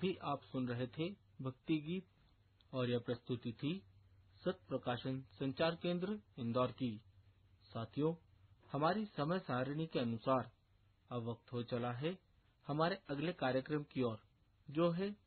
अभी आप सुन रहे थे भक्ति गीत और यह प्रस्तुति थी सत्य प्रकाशन संचार केंद्र इंदौर की। साथियों, हमारी समय सारिणी के अनुसार अब वक्त हो चला है हमारे अगले कार्यक्रम की ओर, जो है